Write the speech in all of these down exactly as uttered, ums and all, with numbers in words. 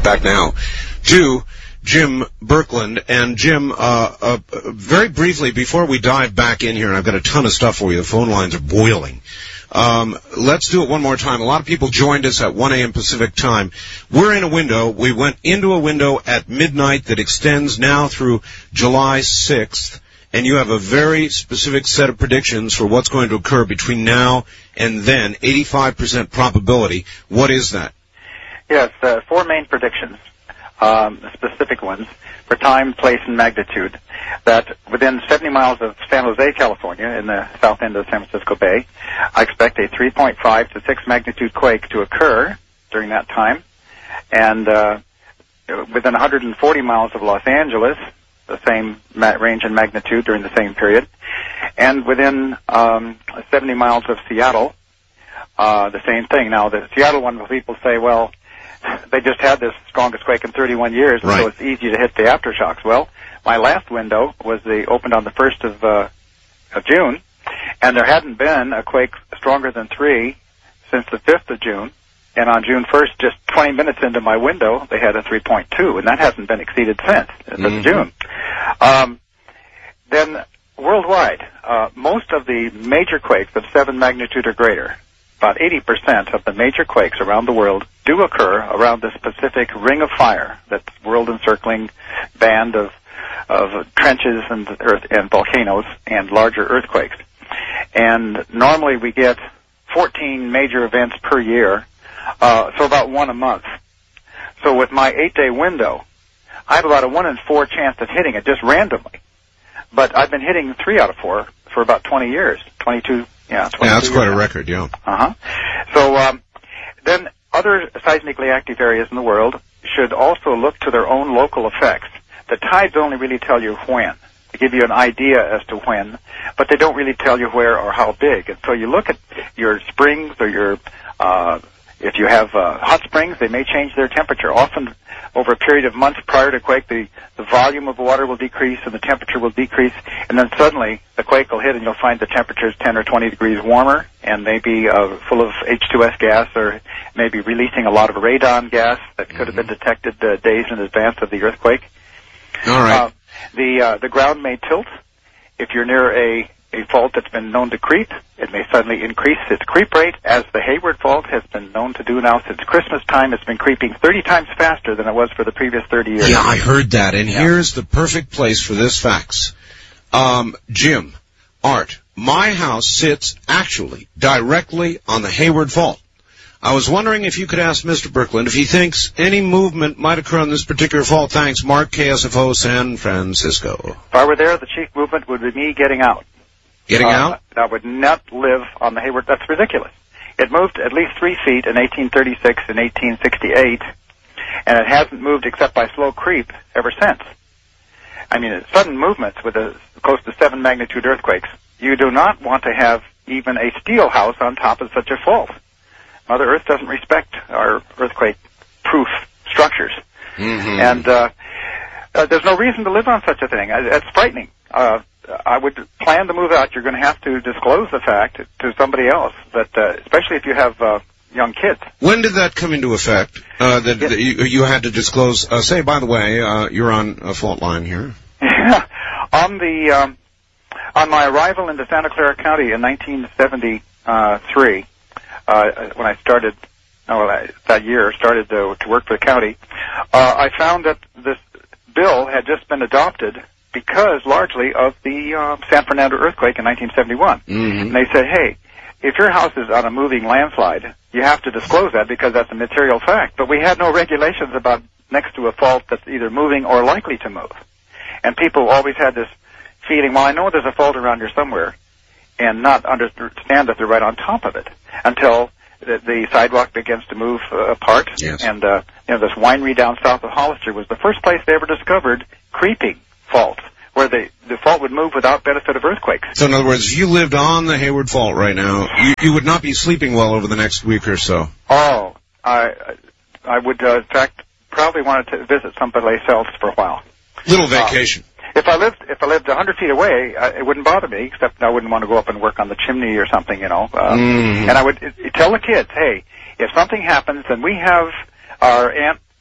back now to Jim Berkland. And Jim, uh, uh, very briefly, before we dive back in here, and I've got a ton of stuff for you, the phone lines are boiling. Um, let's do it one more time. A lot of people joined us at one a.m. Pacific time. We're in a window. We went into a window at midnight that extends now through July sixth. And you have a very specific set of predictions for what's going to occur between now and then, eighty-five percent probability. What is that? Yes, uh, four main predictions, um, specific ones, for time, place, and magnitude, that within seventy miles of San Jose, California, in the south end of San Francisco Bay, I expect a three point five to six magnitude quake to occur during that time. And uh, within one hundred forty miles of Los Angeles, the same ma- range and magnitude during the same period. And within um, seventy miles of Seattle, uh, the same thing. Now, the Seattle one, people say, well, they just had this strongest quake in thirty-one years, and right. so it's easy to hit the aftershocks. Well, my last window was the opened on the first of, uh, of June, and there hadn't been a quake stronger than three since the fifth of June. And on June first, just twenty minutes into my window, they had a three point two, and that hasn't been exceeded since, since mm-hmm. June. Um, then, worldwide, uh, most of the major quakes of seven magnitude or greater, about eighty percent of the major quakes around the world do occur around this specific ring of fire, that world-encircling band of of trenches and earth and volcanoes and larger earthquakes. And normally we get fourteen major events per year. Uh, so about one a month. So with my eight-day window, I have about a one in four chance of hitting it just randomly. But I've been hitting three out of four for about twenty years, twenty-two. Yeah, twenty-two yeah, that's quite years. a record. Yeah. Uh huh. So um, then, other seismically active areas in the world should also look to their own local effects. The tides only really tell you when. They give you an idea as to when, but they don't really tell you where or how big. And so you look at your springs or your uh, If you have uh, hot springs, they may change their temperature. Often, over a period of months prior to quake, the, the volume of water will decrease and the temperature will decrease, and then suddenly the quake will hit and you'll find the temperature is ten or twenty degrees warmer and maybe uh, full of H two S gas, or maybe releasing a lot of radon gas that could have been detected uh, days in advance of the earthquake. All right. Uh, the uh, the ground may tilt. If you're near a a fault that's been known to creep, it may suddenly increase its creep rate, as the Hayward Fault has been known to do now since Christmas time. It's been creeping thirty times faster than it was for the previous thirty years. Yeah, I heard that, and yeah. here's the perfect place for this fax. Um, Jim, Art, my house sits actually directly on the Hayward Fault. I was wondering if you could ask Mister Berkland if he thinks any movement might occur on this particular fault. Thanks, Mark, K S F O, San Francisco. If I were there, the chief movement would be me getting out. Getting uh, out? I would not live on the Hayward. That's ridiculous. It moved at least three feet in eighteen thirty-six and eighteen sixty-eight, and it hasn't moved except by slow creep ever since. I mean, sudden movements with a close to seven magnitude earthquakes. You do not want to have even a steel house on top of such a fault. Mother Earth doesn't respect our earthquake-proof structures. Mm-hmm. And uh, uh, there's no reason to live on such a thing. It's frightening. Uh, I would plan to move out. You're going to have to disclose the fact to somebody else, that, uh, especially if you have uh, young kids. When did that come into effect, uh, that, yes. that you, you had to disclose? Uh, say, by the way, uh, you're on a fault line here. Yeah. on, the, um, on my arrival into Santa Clara County in nineteen seventy-three, Uh, when I started, oh, well, I, that year, started to, to work for the county, uh, I found that this bill had just been adopted because largely of the uh, San Fernando earthquake in nineteen seventy-one. Mm-hmm. And they said, hey, if your house is on a moving landslide, you have to disclose that because that's a material fact. But we had no regulations about next to a fault that's either moving or likely to move. And people always had this feeling, well, I know there's a fault around here somewhere, and not understand that they're right on top of it until the, the sidewalk begins to move uh, apart. Yes. And, uh, you know, this winery down south of Hollister was the first place they ever discovered creeping faults, where the, the fault would move without benefit of earthquakes. So in other words, if you lived on the Hayward Fault right now, you, you would not be sleeping well over the next week or so. Oh, I, I would, uh, in fact, probably want to visit someplace else for a while. Little vacation. Uh, If I lived, if I lived a hundred feet away, uh, it wouldn't bother me. Except I wouldn't want to go up and work on the chimney or something, you know. Uh, mm. And I would uh, tell the kids, hey, if something happens, then we have our aunt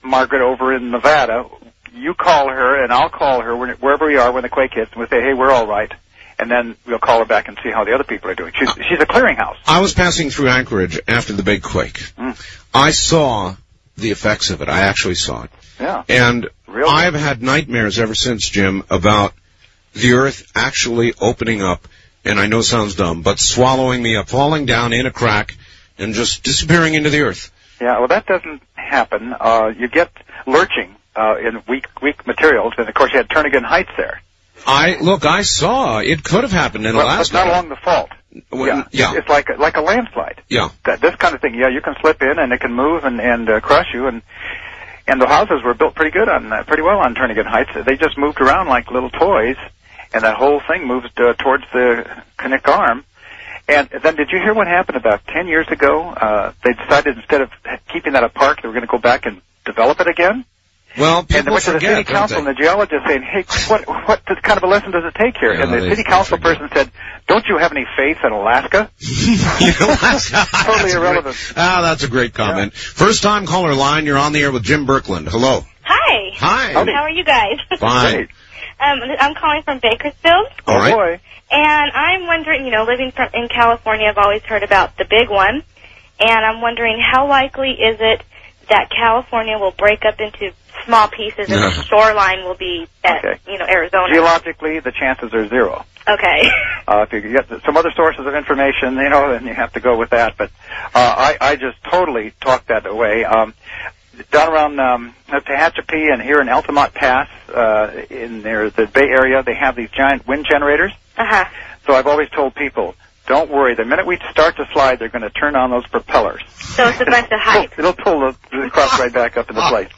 Margaret over in Nevada, you call her and I'll call her when, wherever we are when the quake hits, and we'll say, hey, we're all right. And then we'll call her back and see how the other people are doing. She's, she's a clearinghouse. I was passing through Anchorage after the big quake. Mm. I saw the effects of it. I actually saw it. Yeah. And Real I've had nightmares ever since, Jim, about the earth actually opening up, and I know it sounds dumb, but swallowing me up, falling down in a crack, and just disappearing into the earth. Yeah, well, that doesn't happen. Uh, you get lurching uh, in weak, weak materials, and of course you had Turnagain Heights there. I look. I saw it could have happened in well, Alaska. But not along the fault. When, yeah, yeah. It's like a, like a landslide. Yeah, that, this kind of thing. Yeah, you can slip in and it can move and and uh, crush you. And and the houses were built pretty good on uh, pretty well on Turnagain Heights. They just moved around like little toys, and that whole thing moved uh, towards the Knik Arm. And then, did you hear what happened about ten years ago? Uh, they decided instead of keeping that a park, they were going to go back and develop it again. Well, people and they went forget, to the city council and the geologist saying, hey, what what kind of a lesson does it take here? Yeah, and the they, city council person said, don't you have any faith in Alaska? Alaska. Totally irrelevant. Great, ah, that's a great comment. Yeah. First time caller line, you're on the air with Jim Birkeland. Hello. Hi. Hi. Howdy. How are you guys? Fine. um, I'm calling from Bakersfield. All right. Oh, boy. And I'm wondering, you know, living from, in California, I've always heard about the big one. And I'm wondering, how likely is it that California will break up into small pieces and the shoreline will be at, okay. you know, Arizona? Geologically, the chances are zero. Okay. uh, if you get some other sources of information, you know, then you have to go with that. But uh, I, I just totally talked that away. Um, down around um, Tehachapi and here in Altamont Pass, uh, in their, the Bay Area, they have these giant wind generators. Uh-huh. So I've always told people, don't worry. The minute we start to slide, they're going to turn on those propellers. So it's a bunch of hype. It'll pull the, the cross right back up into place.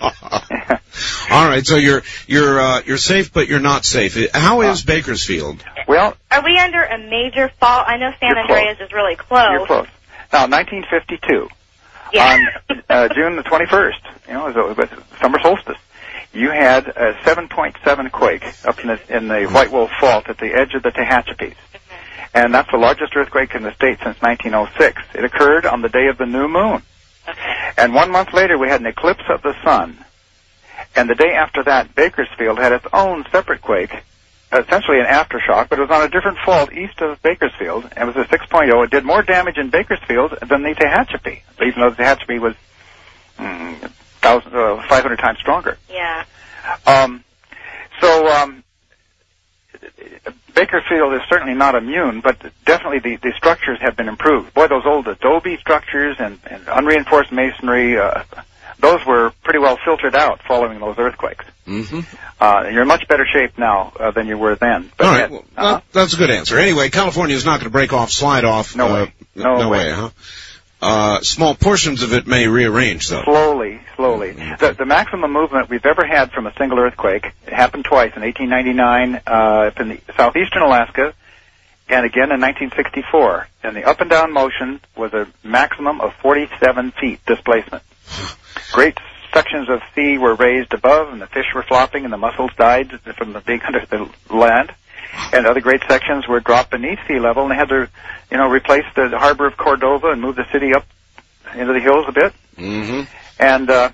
All right. So you're you're uh, you're safe, but you're not safe. How is uh, Bakersfield? Well, are we under a major fault? I know San Andreas is really close. You're close. Now, nineteen fifty-two, yeah. on uh, June the twenty-first, you know, it was summer solstice. You had a seven point seven quake up in the, in the White Wolf Fault at the edge of the Tehachapis. And that's the largest earthquake in the state since nineteen oh six. It occurred on the day of the new moon. Okay. And one month later, we had an eclipse of the sun. And the day after that, Bakersfield had its own separate quake, essentially an aftershock, but it was on a different fault east of Bakersfield. It was a six point oh. It did more damage in Bakersfield than the Tehachapi, even though the Tehachapi was mm, thousand, uh, five hundred times stronger. Yeah. Um, so, um, Bakersfield is certainly not immune, but definitely the, the structures have been improved. Boy, those old adobe structures and, and unreinforced masonry, uh, those were pretty well filtered out following those earthquakes. Mm-hmm. Uh, you're in much better shape now uh, than you were then. But All right, yet, well, uh-huh. that, that's a good answer. Anyway, California is not going to break off, slide off. No uh, way. No, no way. way, huh? Uh, small portions of it may rearrange, though. Slowly, slowly. Mm-hmm. The, the maximum movement we've ever had from a single earthquake, it happened twice, in eighteen ninety-nine uh, up in the southeastern Alaska, and again in nineteen sixty-four. And the up and down motion was a maximum of forty-seven feet displacement. Great sections of sea were raised above, and the fish were flopping, and the mussels died from the being under the land. And other great sections were dropped beneath sea level, and they had to, you know, replace the harbor of Cordova and move the city up into the hills a bit. Mm-hmm. And uh,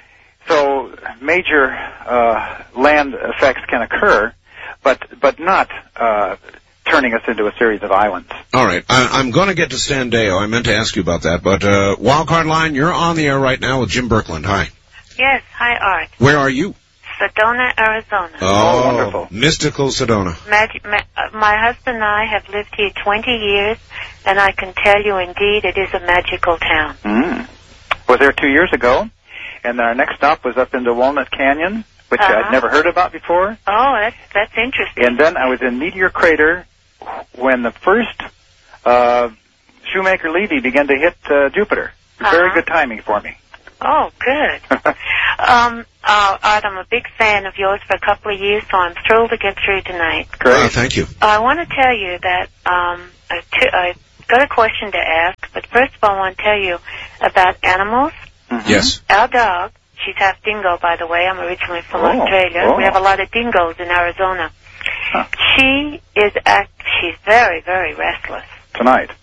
so major uh, land effects can occur, but but not uh, turning us into a series of islands. All right. I, I'm going to get to Standeo. I meant to ask you about that. But uh, Wildcard Line, you're on the air right now with Jim Birkeland. Hi. Yes. Hi, Art. Where are you? Sedona, Arizona. Oh, oh wonderful. Mystical Sedona. Magic, ma- uh, my husband and I have lived here twenty years, and I can tell you, indeed, it is a magical town. Mm. Was there two years ago, and our next stop was up into Walnut Canyon, which uh-huh. I'd never heard about before. Oh, that's that's interesting. And then I was in Meteor Crater when the first uh, Shoemaker-Levy began to hit uh, Jupiter. Uh-huh. Very good timing for me. Oh, good. um, uh, Art, I'm a big fan of yours for a couple of years, so I'm thrilled to get through tonight. Great. Uh, thank you. I want to tell you that um, I, t- I got a question to ask, but first of all, I want to tell you about animals. Mm-hmm. Yes. Our dog, she's half dingo, by the way. I'm originally from Oh, Australia. oh. We have a lot of dingoes in Arizona. Huh. She is act. She's very, very restless. Tonight.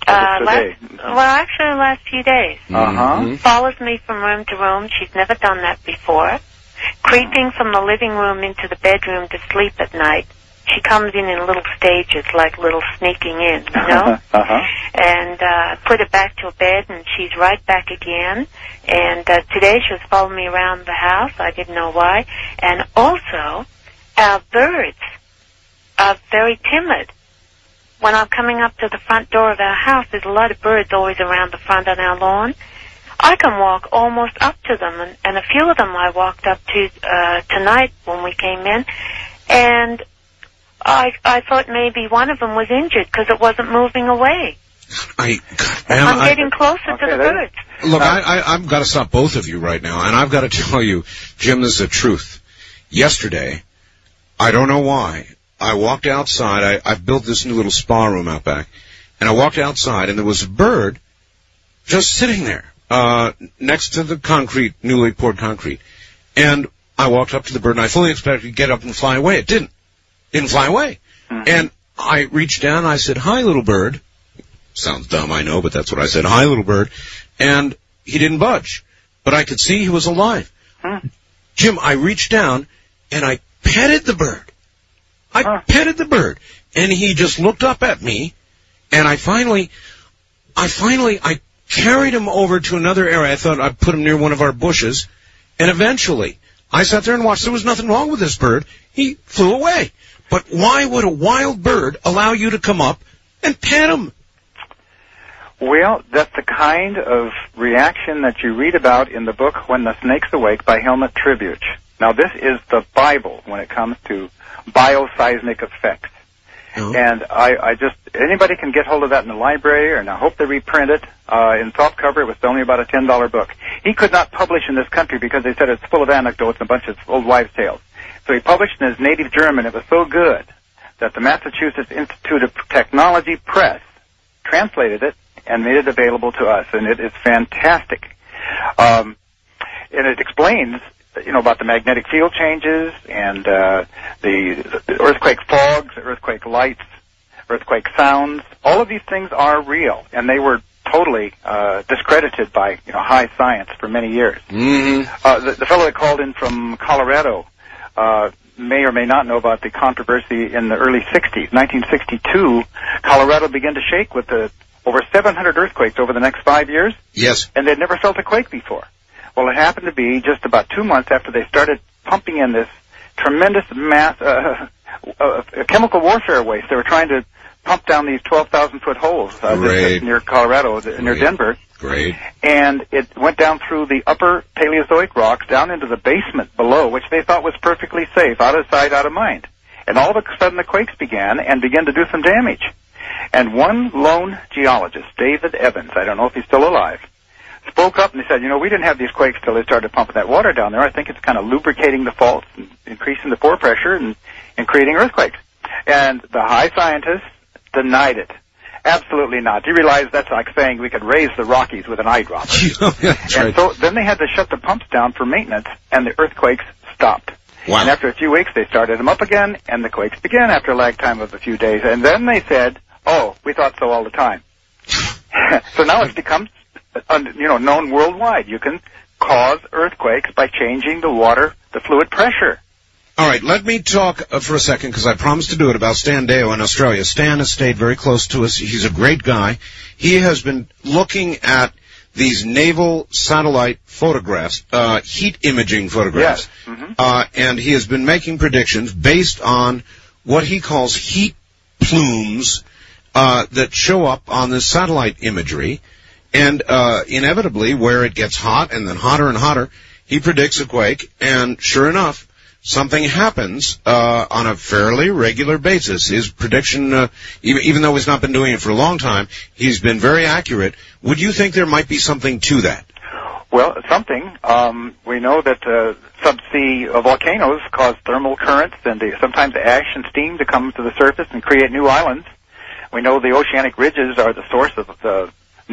Uh, today? last, well, actually, the last few days. Uh-huh. Mhm. Follows me from room to room. She's never done that before. Creeping from the living room into the bedroom to sleep at night. She comes in in little stages, like little sneaking in, you know? Uh-huh. And uh, put her back to bed, and she's right back again. And uh, today she was following me around the house. I didn't know why. And also, our birds are very timid. When I'm coming up to the front door of our house, there's a lot of birds always around the front on our lawn. I can walk almost up to them, and, and a few of them I walked up to uh, tonight when we came in, and I I thought maybe one of them was injured because it wasn't moving away. I, ma'am, I'm I- getting closer Okay, to the that- birds. Look, I, I, I've got to stop both of you right now, and I've got to tell you, Jim, this is the truth. Yesterday, I don't know why, I walked outside. I, I've built this new little spa room out back, and I walked outside, and there was a bird just sitting there uh, next to the concrete, newly poured concrete. And I walked up to the bird, and I fully expected it to get up and fly away. It didn't. Didn't fly away. Mhm. And I reached down, and I said, "Hi, little bird." Sounds dumb, I know, but that's what I said. "Hi, little bird." And he didn't budge. But I could see he was alive. Hmm. Jim, I reached down, and I petted the bird. I Huh. petted the bird. And he just looked up at me, and I finally, I finally, I carried him over to another area. I thought I'd put him near one of our bushes. And eventually, I sat there and watched. There was nothing wrong with this bird. He flew away. But why would a wild bird allow you to come up and pet him? Well, that's the kind of reaction that you read about in the book When the Snakes Awake by Helmut Tribuch. Now, this is the Bible when it comes to bioseismic effects. Oh. And I, I just, anybody can get hold of that in the library, and I hope they reprint it. Uh, in softcover, it was only about a ten dollar book. He could not publish in this country because they said it's full of anecdotes and a bunch of old wives' tales. So he published in his native German. It was so good that the Massachusetts Institute of Technology Press translated it and made it available to us, and it is fantastic. Um, and it explains, you know, about the magnetic field changes and uh, the, the earthquake fogs, earthquake lights, earthquake sounds. All of these things are real, and they were totally uh, discredited by, you know, high science for many years. Mm-hmm. Uh, the, the fellow that called in from Colorado uh, may or may not know about the controversy in the early sixties. nineteen sixty-two, Colorado began to shake with the over seven hundred earthquakes over the next five years, Yes. and they'd never felt a quake before. Well, it happened to be just about two months after they started pumping in this tremendous mass, uh, uh, chemical warfare waste. They were trying to pump down these twelve thousand foot holes uh, Great. just near Colorado, th- near Great. Denver. Great. And it went down through the upper Paleozoic rocks down into the basement below, which they thought was perfectly safe, out of sight, out of mind. And all of a sudden the quakes began and began to do some damage. And one lone geologist, David Evans, I don't know if he's still alive, spoke up and he said, you know, we didn't have these quakes till they started pumping that water down there. I think it's kind of lubricating the faults and increasing the pore pressure and, and creating earthquakes. And the high scientists denied it. Absolutely not. Do you realize that's like saying we could raise the Rockies with an eyedropper? That's And right. so then they had to shut the pumps down for maintenance, and the earthquakes stopped. Wow. And after a few weeks, they started them up again, and the quakes began after a lag time of a few days. And then they said, oh, we thought so all the time. So now it's become, uh, you know, known worldwide. You can cause earthquakes by changing the water, the fluid pressure. All right, let me talk uh, for a second, because I promised to do it, about Stan Deo in Australia. Stan has stayed very close to us. He's a great guy. He has been looking at these naval satellite photographs, uh, heat imaging photographs. Yes. Mhm. Uh, and he has been making predictions based on what he calls heat plumes uh, that show up on this satellite imagery. And uh, inevitably, where it gets hot and then hotter and hotter, he predicts a quake, and sure enough, something happens uh, on a fairly regular basis. His prediction, uh, even, even though he's not been doing it for a long time, he's been very accurate. Would you think there might be something to that? Well, something. Um, we know that uh, subsea uh, volcanoes cause thermal currents and the, sometimes ash and steam to come to the surface and create new islands. We know the oceanic ridges are the source of the